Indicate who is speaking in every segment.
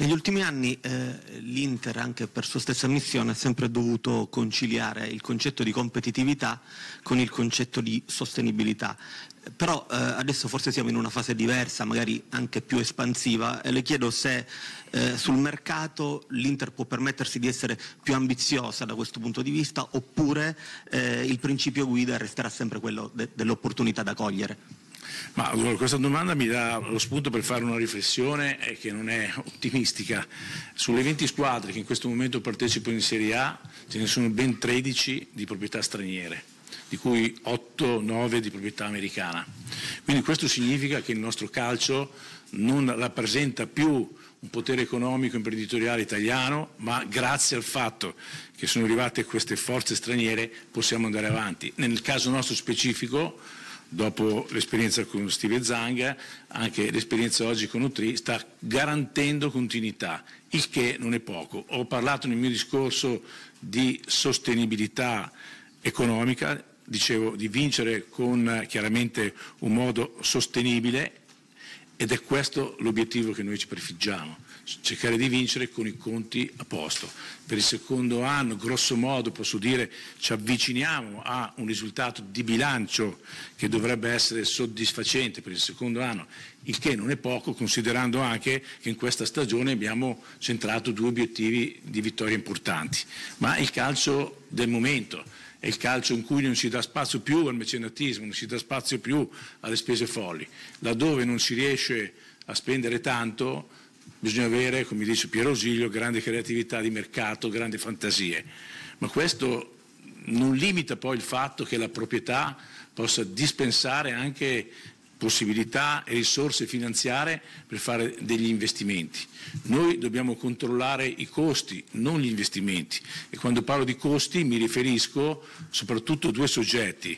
Speaker 1: Negli ultimi anni l'Inter, anche per sua stessa missione, ha sempre dovuto conciliare il concetto di competitività con il concetto di sostenibilità. Però adesso forse siamo in una fase diversa, magari anche più espansiva, e le chiedo se sul mercato l'Inter può permettersi di essere più ambiziosa da questo punto di vista, oppure il principio guida resterà sempre quello dell'opportunità da cogliere.
Speaker 2: Ma questa domanda mi dà lo spunto per fare una riflessione che non è ottimistica. Sulle 20 squadre che in questo momento partecipano in Serie A ce ne sono ben 13 di proprietà straniere, di cui 8-9 di proprietà americana. Quindi questo significa che il nostro calcio non rappresenta più un potere economico imprenditoriale italiano, ma grazie al fatto che sono arrivate queste forze straniere possiamo andare avanti. Nel caso nostro specifico, dopo l'esperienza con Steve Zang, anche l'esperienza oggi con Utri sta garantendo continuità, il che non è poco. Ho parlato nel mio discorso di sostenibilità economica, dicevo di vincere con chiaramente un modo sostenibile, ed è questo l'obiettivo che noi ci prefiggiamo, cercare di vincere con i conti a posto. Per il secondo anno, grosso modo, posso dire, ci avviciniamo a un risultato di bilancio che dovrebbe essere soddisfacente per il secondo anno, il che non è poco, considerando anche che in questa stagione abbiamo centrato 2 obiettivi di vittoria importanti. Ma il calcio del momento è il calcio in cui non si dà spazio più al mecenatismo, non si dà spazio più alle spese folli. Laddove non si riesce a spendere tanto, bisogna avere, come dice Piero Ausilio, grande creatività di mercato, grandi fantasie. Ma questo non limita poi il fatto che la proprietà possa dispensare anche possibilità e risorse finanziarie per fare degli investimenti. Noi dobbiamo controllare i costi, non gli investimenti, e quando parlo di costi mi riferisco soprattutto a 2 soggetti: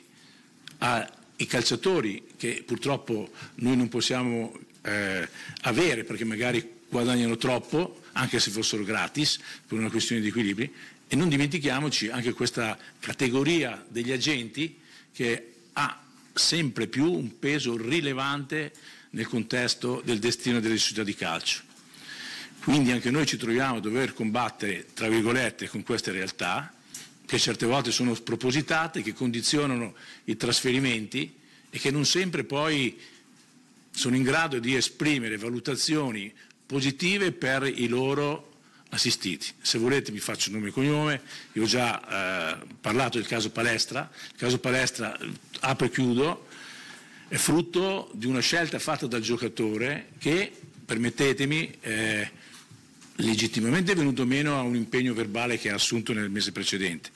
Speaker 2: ai calciatori, che purtroppo noi non possiamo avere perché magari guadagnano troppo, anche se fossero gratis, per una questione di equilibri, e non dimentichiamoci anche questa categoria degli agenti che ha sempre più un peso rilevante nel contesto del destino delle società di calcio. Quindi anche noi ci troviamo a dover combattere, tra virgolette, con queste realtà che certe volte sono spropositate, che condizionano i trasferimenti e che non sempre poi sono in grado di esprimere valutazioni positive per i loro assistiti. Se volete vi faccio nome e cognome, io ho già parlato del caso Palestra. Il caso Palestra, apro e chiudo, è frutto di una scelta fatta dal giocatore che, permettetemi, legittimamente è venuto meno a un impegno verbale che ha assunto nel mese precedente.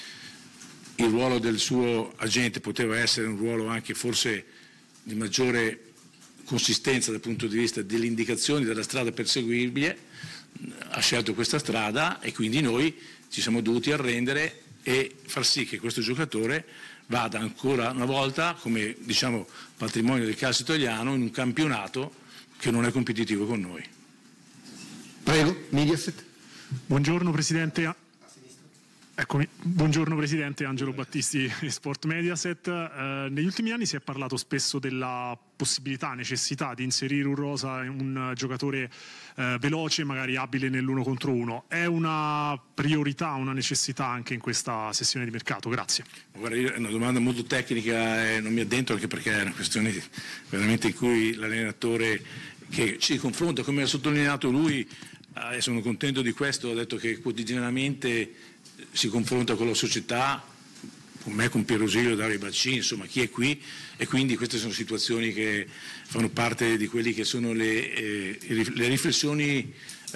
Speaker 2: Il ruolo del suo agente poteva essere un ruolo anche forse di maggiore consistenza dal punto di vista delle indicazioni della strada perseguibile. Ha scelto questa strada e quindi noi ci siamo dovuti arrendere e far sì che questo giocatore vada ancora una volta come, diciamo, patrimonio del calcio italiano in un campionato che non è competitivo con noi.
Speaker 3: Prego, Mediaset.
Speaker 4: Buongiorno Presidente. Eccomi. Buongiorno Presidente, Angelo Battisti, Sport Mediaset. Negli ultimi anni si è parlato spesso della possibilità, necessità di inserire in rosa un giocatore veloce, magari abile nell'1 contro 1. È una priorità, una necessità anche in questa sessione di mercato? Grazie.
Speaker 2: Guarda, è una domanda molto tecnica e non mi addentro, anche perché è una questione veramente in cui l'allenatore che ci confronta, come ha sottolineato lui, e sono contento di questo, ha detto che quotidianamente si confronta con la società, con me, con Piero Ausilio, Dario Baccini, insomma chi è qui, e quindi queste sono situazioni che fanno parte di quelli che sono le riflessioni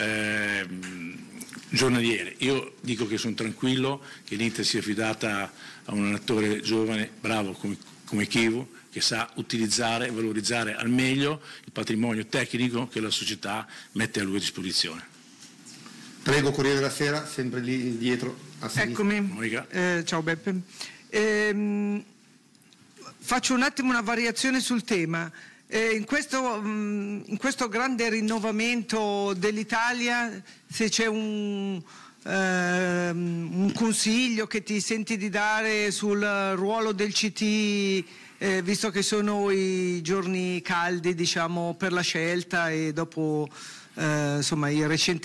Speaker 2: giornaliere. Io dico che sono tranquillo che l'Inter sia affidata a un allenatore giovane, bravo come Chivu, che sa utilizzare e valorizzare al meglio il patrimonio tecnico che la società mette a lui a disposizione.
Speaker 3: Prego, Corriere della Sera, sempre lì dietro a sinistra.
Speaker 5: Eccomi, ciao Beppe. Faccio un attimo una variazione sul tema. In questo grande rinnovamento dell'Italia, se c'è un consiglio che ti senti di dare sul ruolo del CT, visto che sono i giorni caldi, diciamo, per la scelta, e dopo insomma, i recenti